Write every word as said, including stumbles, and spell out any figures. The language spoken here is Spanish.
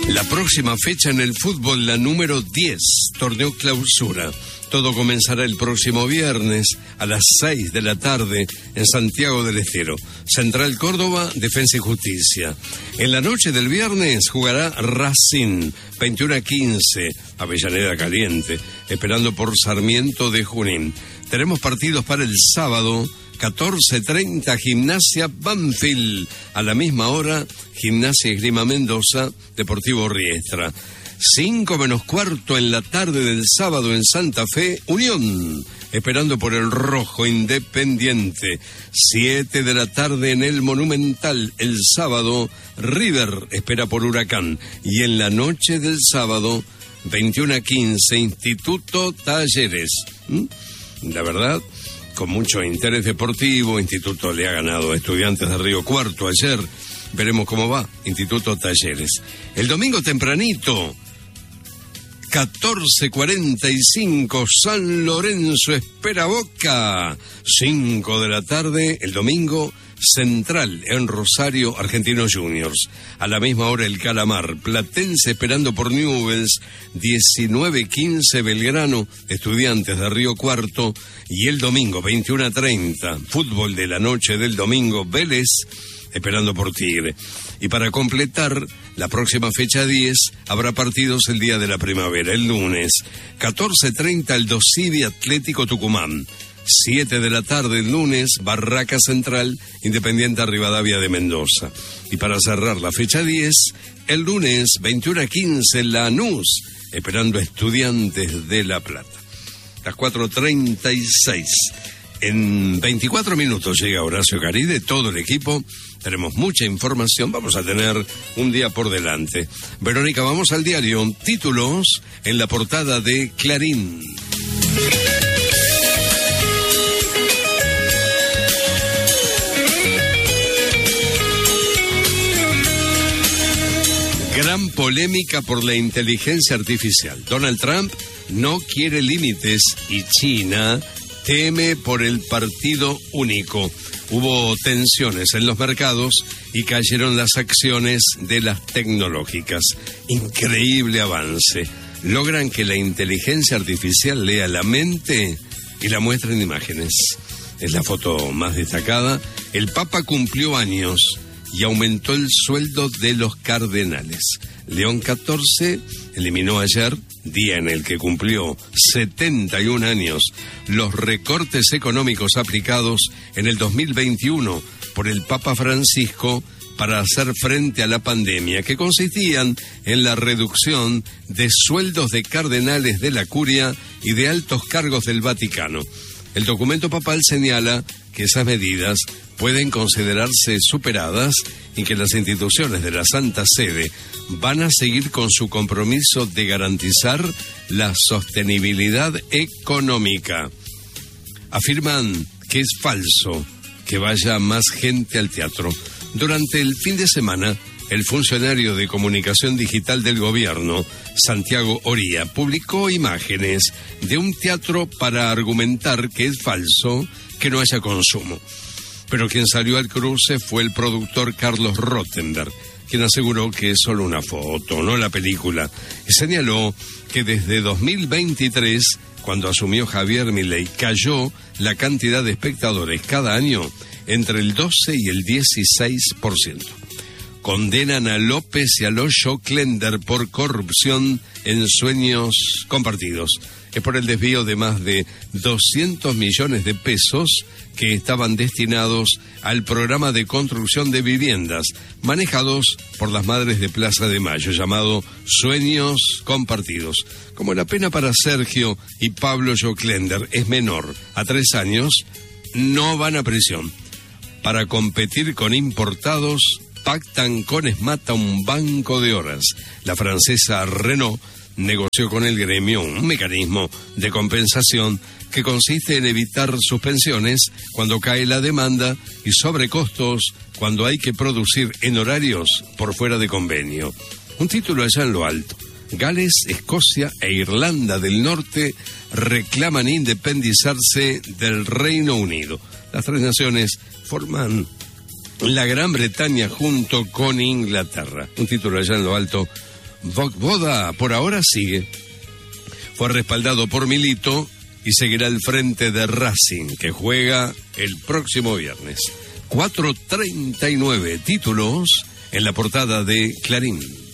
La próxima fecha en el fútbol, la número diez, torneo clausura. Todo comenzará el próximo viernes a las seis de la tarde en Santiago del Estero. Central Córdoba, Defensa y Justicia. En la noche del viernes jugará Racing, veintiuno a quince, Avellaneda Caliente, esperando por Sarmiento de Junín. Tenemos partidos para el sábado, catorce treinta, Gimnasia Banfield. A la misma hora, Gimnasia Esgrima Mendoza, Deportivo Riestra. Cinco menos cuarto en la tarde del sábado en Santa Fe, Unión, esperando por el rojo Independiente. Siete de la tarde en el Monumental, el sábado, River espera por Huracán. Y en la noche del sábado, veintiuno a quince, Instituto Talleres. ¿Mm? La verdad, con mucho interés deportivo, Instituto le ha ganado a Estudiantes de Río Cuarto ayer. Veremos cómo va, Instituto Talleres. El domingo tempranito, catorce cuarenta y cinco, San Lorenzo espera Boca. cinco de la tarde, el domingo, Central en Rosario, Argentinos Juniors. A la misma hora el Calamar, Platense esperando por Newell's. diecinueve quince, Belgrano, Estudiantes de Río Cuarto. Y el domingo, veintiuno a treinta, fútbol de la noche del domingo, Vélez esperando por Tigre. Y para completar, la próxima fecha diez, habrá partidos el día de la primavera, el lunes. catorce treinta, el Dosivi Atlético Tucumán. siete de la tarde el lunes, Barraca Central, Independiente Rivadavia de Mendoza. Y para cerrar la fecha diez, el lunes, veintiuno a quince, Lanús, esperando a Estudiantes de La Plata. Las cuatro treinta y seis. En veinticuatro minutos llega Horacio Caride, todo el equipo. Tenemos mucha información, vamos a tener un día por delante. Verónica, vamos al diario. Títulos en la portada de Clarín. Gran polémica por la inteligencia artificial. Donald Trump no quiere límites y China teme por el partido único. Hubo tensiones en los mercados y cayeron las acciones de las tecnológicas. Increíble avance. Logran que la inteligencia artificial lea la mente y la muestra en imágenes. Es la foto más destacada. El Papa cumplió años y aumentó el sueldo de los cardenales. León catorce eliminó ayer, día en el que cumplió setenta y un años, los recortes económicos aplicados en el dos mil veintiuno por el Papa Francisco para hacer frente a la pandemia, que consistían en la reducción de sueldos de cardenales de la Curia y de altos cargos del Vaticano. El documento papal señala que esas medidas pueden considerarse superadas y que las instituciones de la Santa Sede van a seguir con su compromiso de garantizar la sostenibilidad económica. Afirman que es falso que vaya más gente al teatro. Durante el fin de semana, el funcionario de comunicación digital del gobierno, Santiago Oría, publicó imágenes de un teatro para argumentar que es falso que no haya consumo. Pero quien salió al cruce fue el productor Carlos Rottenberg, quien aseguró que es solo una foto, no la película, y señaló que desde dos mil veintitrés, cuando asumió Javier Milei, cayó la cantidad de espectadores cada año entre el doce y el dieciséis por ciento. Condenan a López y a los Schocklender por corrupción en sueños compartidos. Es por el desvío de más de doscientos millones de pesos que estaban destinados al programa de construcción de viviendas manejados por las madres de Plaza de Mayo, llamado Sueños Compartidos. Como la pena para Sergio y Pablo Schocklender es menor a tres años, no van a prisión. Para competir con importados, pactan con Esmata un banco de horas. La francesa Renault negoció con el gremio un mecanismo de compensación que consiste en evitar suspensiones cuando cae la demanda y sobrecostos cuando hay que producir en horarios por fuera de convenio. Un título allá en lo alto. Gales, Escocia e Irlanda del Norte reclaman independizarse del Reino Unido. Las tres naciones forman la Gran Bretaña junto con Inglaterra. Un título allá en lo alto Vojvoda por ahora sigue. Fue respaldado por Milito y seguirá al frente de Racing, que juega el próximo viernes. cuatro treinta y nueve títulos en la portada de Clarín.